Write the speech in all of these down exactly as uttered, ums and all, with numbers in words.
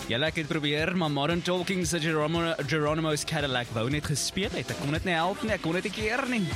Ja, ek het probeer, maar Modern Talking se Geronimo, Geronimo's Cadillac wou net gespeel het. Ek kon dit nie help nie, ek kon dit nie keer nie.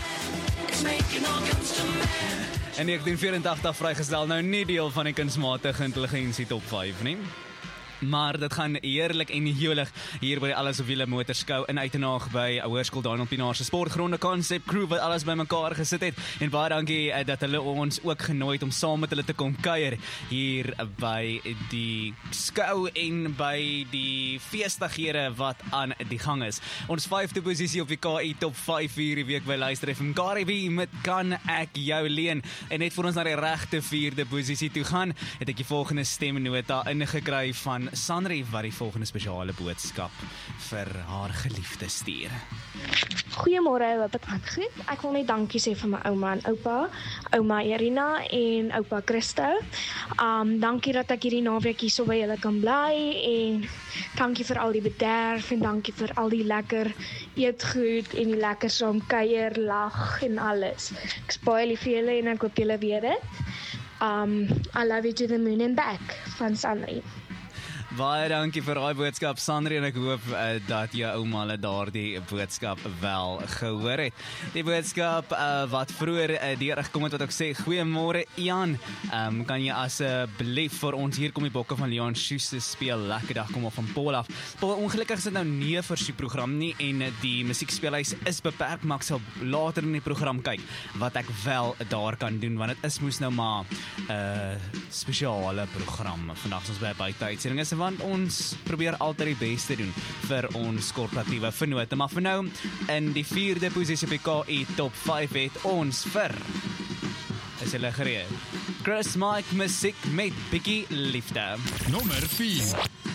En negtien vyf-en-tagtig vrygestel, nou nie deel van die kunsmatige intelligensie top vyf nie. Maar dit gaan heerlik en heerlik hier by die Alles op Wiele Motorskou in Uitenaag by Hoërskool Daniel Pienaar se sportgronde Concept Crew wat alles bymekaar gesit het. En baie dankie uh, dat hulle ons ook genooi het om saam met hulle te kom kuier hier by die skou en by die feestighede wat aan die gang is. Ons vyfde posisie op die K I top vyf hierdie week by Luister F M. Cardi B met Kan Ek Jou Leen. En net voor ons na die regte vierde posisie toe gaan, het ek die volgende stemnota ingekry van Sanri wat die volgende spesiale boodskap vir haar geliefde stuur. Goeiemôre, hoop dit gaan goed. Ek wil net dankie sê vir my ouma en oupa, ouma Irina en oupa Christo. Um, dankie dat ek hierdie naweek hier so by julle kan bly en dankie vir al die bederf en dankie vir al die lekker eetgoed en die lekker saam kuier, lag en alles. Ek is baie lief vir julle en ek hoop julle weet dit. Um, I love you to the moon and back van Sanri. Baie dankie vir daai boodskap, Sandri, en ek hoop uh, dat jou ouma hulle daardie boodskap wel gehoor het. Die boodskap uh, wat vroeër uh, deurgekom het wat ek sê, goeiemôre Ian, um, kan jy asseblief vir ons hier kom die bokke van Leon Schuster speel, lekker dag kom op van Paul af. Paul, ongelukkig is dit nou nie 'n versieprogram nie en die musiekspeelhuis is beperk, maar ek sal later in die program kyk wat ek wel daar kan doen, want dit is moes nou maar 'n uh, spesiale program. Vandag is ons by 'n buiteuitsending is want ons probeer altyd die beste doen vir ons korporatiewe vennote. Maar vir nou, in die vierde posisie op die K I top vyf het ons vir, is hulle gereed, Chris Mike musiek met bietjie liefde. Nommer vier.